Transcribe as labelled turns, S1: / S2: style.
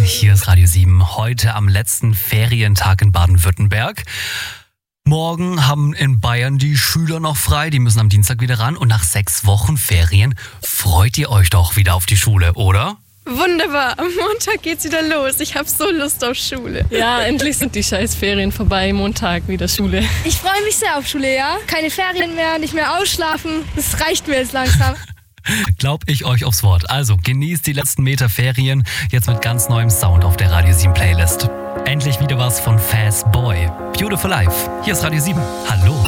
S1: Hier ist Radio 7, heute am letzten Ferientag in Baden-Württemberg. Morgen haben in Bayern die Schüler noch frei, die müssen am Dienstag wieder ran. Und nach 6 Wochen Ferien freut ihr euch doch wieder auf die Schule, oder?
S2: Wunderbar, am Montag geht's wieder los. Ich habe so Lust auf Schule.
S3: Ja, endlich sind die Scheißferien vorbei, Montag wieder Schule.
S4: Ich freue mich sehr auf Schule, ja. Keine Ferien mehr, nicht mehr ausschlafen. Das reicht mir jetzt langsam.
S1: Glaub ich euch aufs Wort. Also genießt die letzten Meter Ferien, jetzt mit ganz neuem Sound auf der Radio 7 Playlist. Endlich wieder was von Fast Boy. Beautiful Life. Hier ist Radio 7. Hallo.